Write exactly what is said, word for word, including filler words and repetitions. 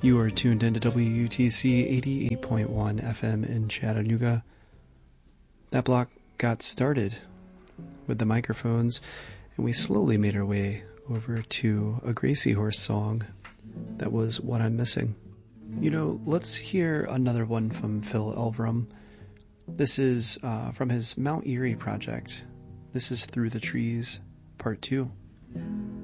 You are tuned into W U T C eighty-eight point one F M in Chattanooga. That block got started with the microphones, and we slowly made our way over to a Gracie Horse song. That was What I'm Missing. You know, let's hear another one from Phil Elverum. This is uh, from his Mount Erie project. This is Through the Trees, Part two.